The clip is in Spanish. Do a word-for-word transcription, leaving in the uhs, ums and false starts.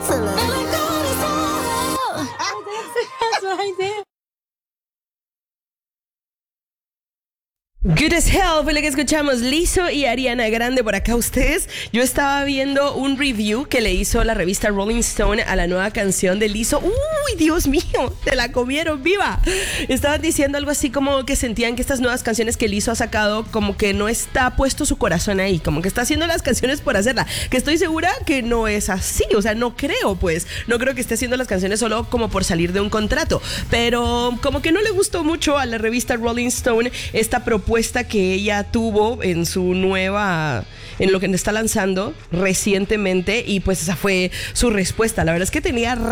excellent. Good as Hell fue lo que escuchamos. Lizzo y Ariana Grande por acá ustedes. Yo estaba viendo un review que le hizo la revista Rolling Stone a la nueva canción de Lizzo. ¡Uy, Dios mío! ¡Te la comieron viva! Estaban diciendo algo así como que sentían que estas nuevas canciones que Lizzo ha sacado como que no está puesto su corazón ahí, como que está haciendo las canciones por hacerla, que estoy segura que no es así, o sea, no creo pues, no creo que esté haciendo las canciones solo como por salir de un contrato, pero como que no le gustó mucho a la revista Rolling Stone esta propuesta que ella tuvo en su nueva, en lo que está lanzando recientemente, y pues esa fue su respuesta. La verdad es que tenía